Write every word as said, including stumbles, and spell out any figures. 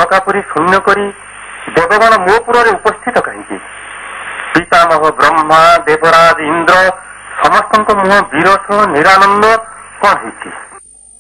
ଅଳକାପୁରୀ ଶୂନ୍ୟ କରି ଦେବଗଣ ମୋ ପୁରରେ ଉପସ୍ଥିତ କାହିଁକି? ପିତାମହ ବ୍ରହ୍ମା, ଦେବରାଜ ଇନ୍ଦ୍ର ସମସ୍ତଙ୍କ ମୁହଁ ବିରସ ନିରାନନ୍ଦ କଣ ହେଇଛି?